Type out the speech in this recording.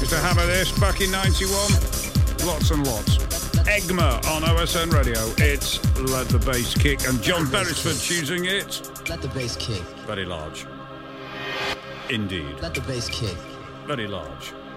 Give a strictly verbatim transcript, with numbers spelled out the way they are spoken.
used to hammer this back in ninety-one. Lots and lots. Egma on O S N Radio. It's Let the Bass Kick, and John Beresford choosing it. Let the bass kick. Very large. Indeed. Let the bass kick. Very large.